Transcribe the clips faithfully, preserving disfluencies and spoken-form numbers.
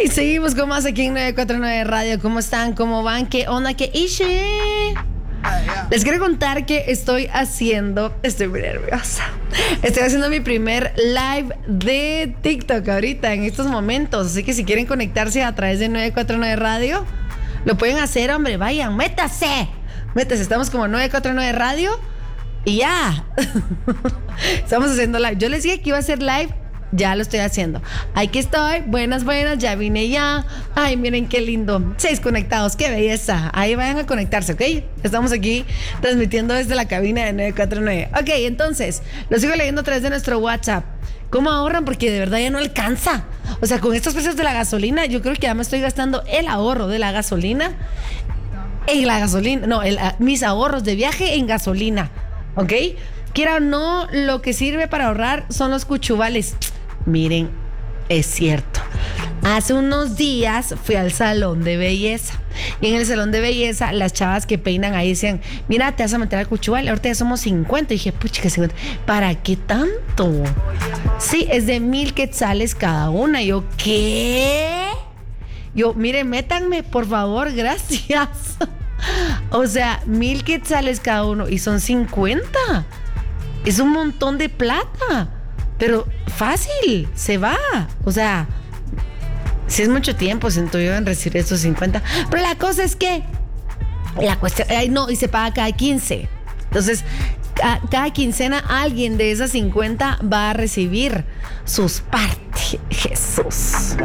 Y seguimos con más aquí en nueve cuatro nueve Radio. ¿Cómo están? ¿Cómo van? ¿Qué onda? ¿Qué ishe? Les quiero contar que estoy haciendo, estoy muy nerviosa. Estoy haciendo mi primer live de TikTok ahorita, en estos momentos. Así que si quieren conectarse a través de nueve cuatro nueve Radio, lo pueden hacer, hombre. Vayan, métase. Métase, estamos como nueve cuatro nueve Radio y ya. Estamos haciendo live. Yo les dije que iba a hacer live. Ya lo estoy haciendo. Aquí estoy, buenas, buenas, ya vine ya. Ay, miren qué lindo. Seis conectados, qué belleza. Ahí vayan a conectarse, ¿ok? Estamos aquí transmitiendo desde la cabina de nueve cuatro nueve. Ok, entonces, lo sigo leyendo a través de nuestro WhatsApp. ¿Cómo ahorran? Porque de verdad ya no alcanza. O sea, con estos precios de la gasolina, yo creo que ya me estoy gastando el ahorro de la gasolina en la gasolina. No, el, mis ahorros de viaje en gasolina, ¿ok? Quiera o no, lo que sirve para ahorrar son los cuchubales. Miren, es cierto. Hace unos días fui al salón de belleza. Y en el salón de belleza, las chavas que peinan ahí decían: mira, te vas a meter al cuchubal, ahorita ya somos cincuenta. Y dije, pucha, que cincuenta. ¿Para qué tanto? Sí, es de mil quetzales cada una. Y yo, ¿qué? Yo, miren, métanme, por favor, gracias. O sea, mil quetzales cada uno. Y son cincuenta. Es un montón de plata. Pero fácil, se va. O sea, si es mucho tiempo, siento yo en recibir estos cincuenta. Pero la cosa es que la cuestión, ay, no, y se paga cada quince. Entonces, ca- cada quincena alguien de esas cincuenta va a recibir sus partes. Jesús.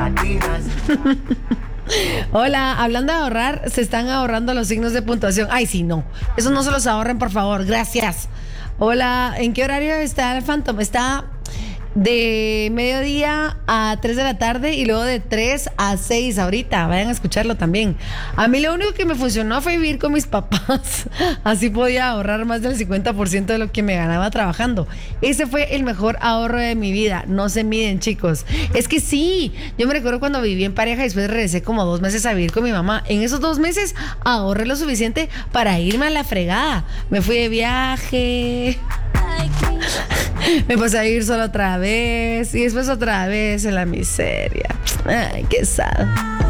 Hola, hablando de ahorrar, se están ahorrando los signos de puntuación. Ay, sí, no. Eso no se los ahorren, por favor. Gracias. Hola, ¿en qué horario está el Phantom? Está de mediodía a tres de la tarde y luego de tres a seis ahorita. Vayan a escucharlo también. A mí lo único que me funcionó fue vivir con mis papás. Así podía ahorrar más del cincuenta por ciento de lo que me ganaba trabajando. Ese fue el mejor ahorro de mi vida. No se miden, chicos. Es que sí, yo me recuerdo cuando viví en pareja y después regresé como dos meses a vivir con mi mamá. En esos dos meses ahorré lo suficiente para irme a la fregada. Me fui de viaje. Me pasé a ir solo otra vez y después otra vez en la miseria. Ay, qué sad.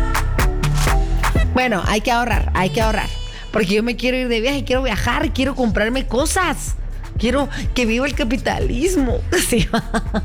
Bueno, hay que ahorrar, hay que ahorrar. Porque yo me quiero ir de viaje, quiero viajar, quiero comprarme cosas. Quiero que viva el capitalismo. Sí.